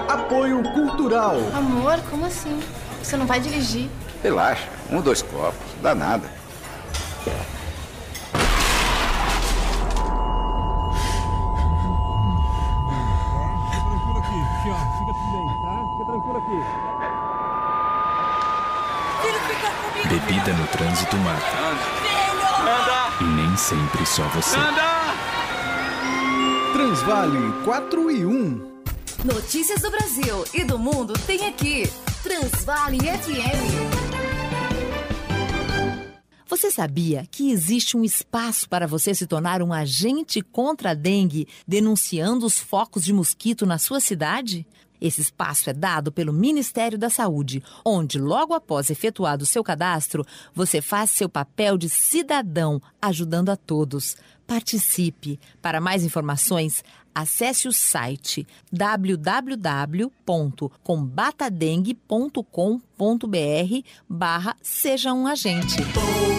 Apoio Cultural. Amor, como assim? Você não vai dirigir? Relaxa, 1 ou 2 copos, dá nada. Bebida no trânsito mata. Anda! E nem sempre só você. Anda! Transvale 4 e 1. Notícias do Brasil e do mundo tem aqui. Transvale FM. Você sabia que existe um espaço para você se tornar um agente contra a dengue, denunciando os focos de mosquito na sua cidade? Esse espaço é dado pelo Ministério da Saúde, onde, logo após efetuado o seu cadastro, você faz seu papel de cidadão, ajudando a todos. Participe. Para mais informações, acesse o site www.combatadengue.com.br/seja um agente.